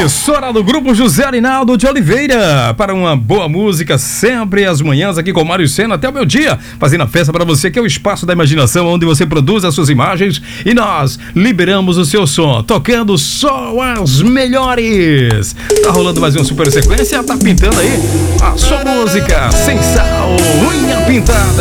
Emissora do Grupo José Arinaldo de Oliveira, para uma boa música, sempre às manhãs aqui com Mário Sena até o meu dia, fazendo a festa para você, que é o espaço da imaginação, onde você produz as suas imagens e nós liberamos o seu som, tocando só as melhores. Tá rolando mais uma super sequência, tá pintando aí a sua música, sem sal, unha pintada.